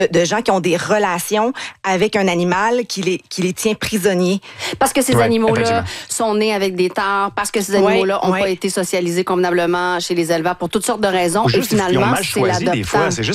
de gens qui ont des relations avec un animal qui les tient prisonniers. Parce que ces animaux-là sont nés avec des tares, parce que ces animaux-là n'ont pas été socialisés convenablement chez les éleveurs pour toutes sortes de raisons. Et finalement, c'est l'adoptant.